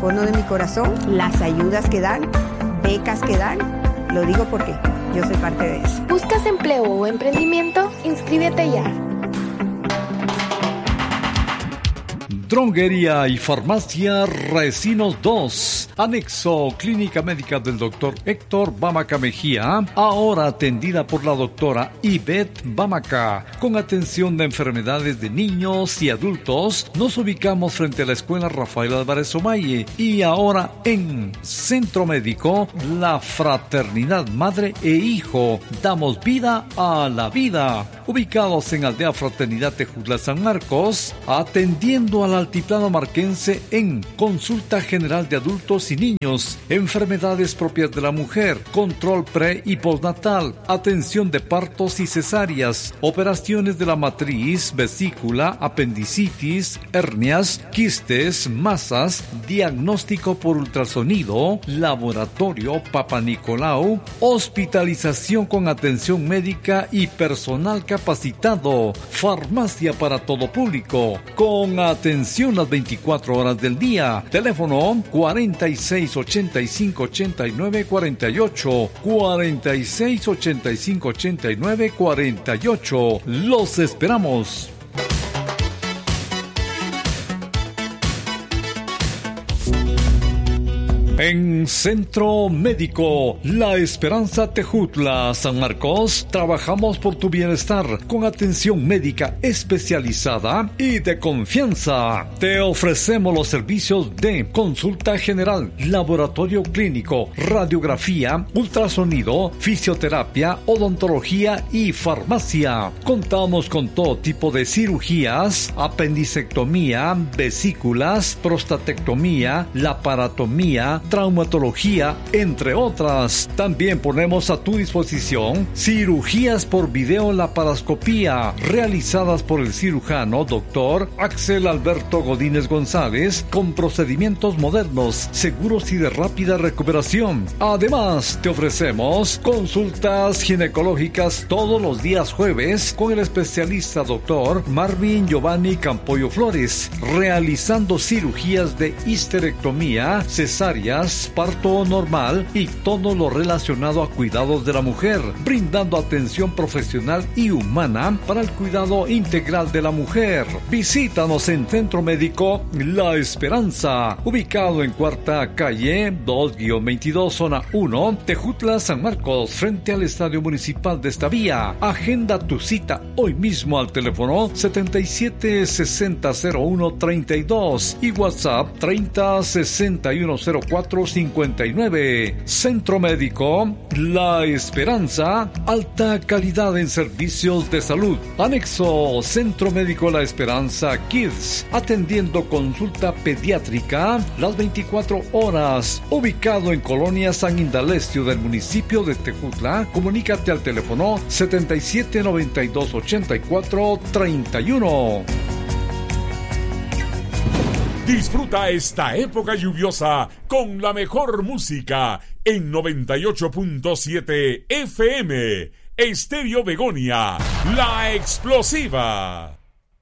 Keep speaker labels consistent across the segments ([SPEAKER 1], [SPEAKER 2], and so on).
[SPEAKER 1] fondo de mi corazón las ayudas que dan, becas que dan. Lo digo porque yo soy parte de eso.
[SPEAKER 2] ¿Buscas empleo o emprendimiento? Inscríbete ya.
[SPEAKER 3] Droguería y farmacia Recinos 2, anexo Clínica Médica del Dr. Héctor Bamaca Mejía, ahora atendida por la doctora Ivette Bamaca, con atención de enfermedades de niños y adultos. Nos ubicamos frente a la Escuela Rafael Álvarez Omaye y ahora en Centro Médico La Fraternidad Madre e Hijo, damos vida a la vida. Ubicados en Aldea Fraternidad Tejutla San Marcos, atendiendo al altiplano marquense en consulta general de adultos y niños, enfermedades propias de la mujer, control pre y postnatal, atención de partos y cesáreas, operaciones de la matriz, vesícula, apendicitis, hernias, quistes, masas, diagnóstico por ultrasonido, laboratorio Papa Nicolau, hospitalización con atención médica y personal capacitado, farmacia para todo público, con atención las 24 horas del día. Teléfono 4685-8948, 4685-8948. Los esperamos. En Centro Médico La Esperanza Tejutla San Marcos, trabajamos por tu bienestar con atención médica especializada y de confianza. Te ofrecemos los servicios de consulta general, laboratorio clínico, radiografía, ultrasonido, fisioterapia, odontología y farmacia. Contamos con todo tipo de cirugías, apendicectomía, vesículas, prostatectomía, laparotomía, traumatología, entre otras. También ponemos a tu disposición cirugías por videolaparoscopía realizadas por el cirujano Dr. Axel Alberto Godínez González, con procedimientos modernos, seguros y de rápida recuperación. Además, te ofrecemos consultas ginecológicas todos los días jueves con el especialista Dr. Marvin Giovanni Campoyo Flores, realizando cirugías de histerectomía, cesárea, parto normal y todo lo relacionado a cuidados de la mujer, brindando atención profesional y humana para el cuidado integral de la mujer. Visítanos en Centro Médico La Esperanza, ubicado en Cuarta Calle 2-22, Zona 1, Tejutla, San Marcos, frente al Estadio Municipal de esta vía. Agenda tu cita hoy mismo al teléfono 77600132 y WhatsApp 306104 459. Centro Médico La Esperanza, alta calidad en servicios de salud. Anexo Centro Médico La Esperanza Kids, atendiendo consulta pediátrica las 24 horas. Ubicado en Colonia San Indalecio del municipio de Tejutla. Comunícate al teléfono 77928431.
[SPEAKER 4] Disfruta esta época lluviosa con la mejor música en 98.7 FM. Estéreo Begonia, la explosiva.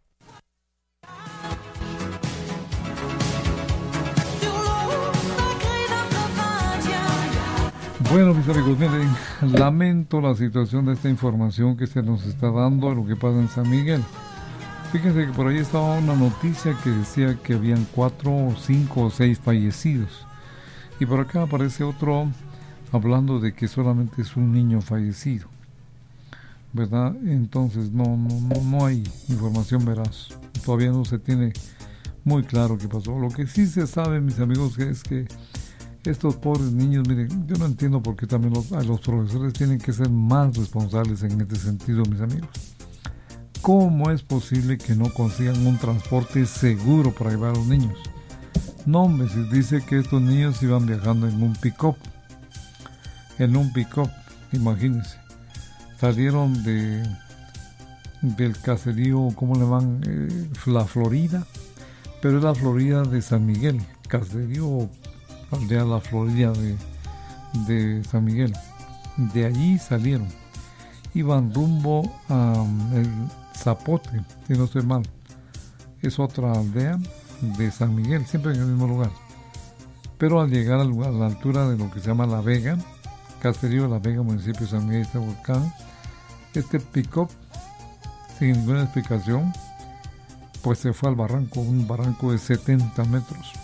[SPEAKER 5] Bueno, mis amigos, miren, lamento la situación de esta información que se nos está dando de lo que pasa en San Miguel. Fíjense que por ahí estaba una noticia que decía que habían 4, 5 o 6 fallecidos. Y por acá aparece otro hablando de que solamente es un niño fallecido, ¿verdad? Entonces no hay información veraz. Todavía no se tiene muy claro qué pasó. Lo que sí se sabe, mis amigos, es que estos pobres niños, miren, yo no entiendo por qué también los profesores tienen que ser más responsables en este sentido, mis amigos. ¿Cómo es posible que no consigan un transporte seguro para llevar a los niños? No, hombre, se dice que estos niños iban viajando en un pick-up. En un pick-up, imagínense. Salieron del caserío, ¿cómo le llaman? La Florida. Pero es la Florida de San Miguel. Caserío, aldea La Florida de San Miguel. De allí salieron. Iban rumbo a el Zapote, si no estoy mal. Es otra aldea de San Miguel, siempre en el mismo lugar. pero al llegar a la altura de lo que se llama La Vega, Caserío de La Vega, municipio de San Miguel de Volcán, este pick-up, sin ninguna explicación, pues se fue al barranco, un barranco de 70 metros.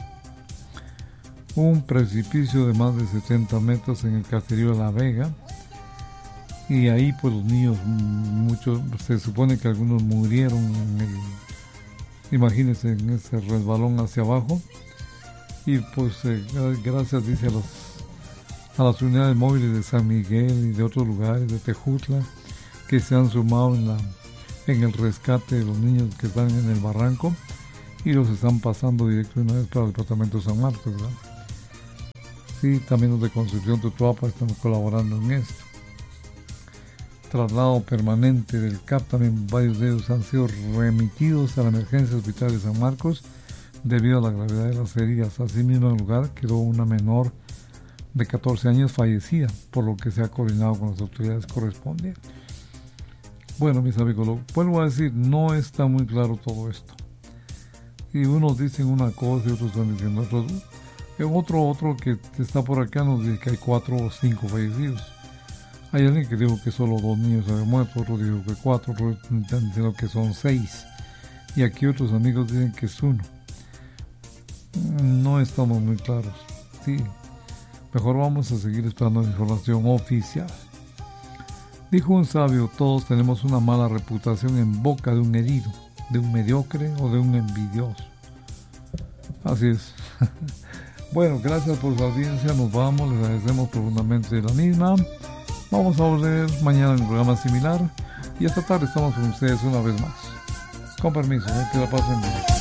[SPEAKER 5] Un precipicio de más de 70 metros en el Caserío de La Vega, y ahí pues los niños, muchos, se supone que algunos murieron imagínense, en ese resbalón hacia abajo. Y pues gracias, dice, a las unidades móviles de San Miguel y de otros lugares de Tejutla que se han sumado en el rescate de los niños que están en el barranco y los están pasando directo una vez para el departamento de San Marcos, ¿verdad? Sí, también los de Concepción Tutuapa están colaborando en esto. Traslado permanente del CAP, también varios de ellos han sido remitidos a la emergencia hospital de San Marcos debido a la gravedad de las heridas. Asimismo, en el lugar quedó una menor de 14 años fallecida, por lo que se ha coordinado con las autoridades correspondientes. Bueno, mis amigos, lo vuelvo a decir, no está muy claro todo esto. Y unos dicen una cosa y otros están diciendo otros. Otro que está por acá nos dice que hay 4 o 5 fallecidos. Hay alguien que dijo que solo 2 niños habían muerto, otro dijo que 4, otro están diciendo que son 6. Y aquí otros amigos dicen que es 1. No estamos muy claros. Sí, mejor vamos a seguir esperando la información oficial. Dijo un sabio, todos tenemos una mala reputación en boca de un herido, de un mediocre o de un envidioso. Así es. Bueno, gracias por su audiencia, nos vamos, les agradecemos profundamente la misma. Vamos a volver mañana en un programa similar y esta tarde estamos con ustedes una vez más. Con permiso, que la pasen bien.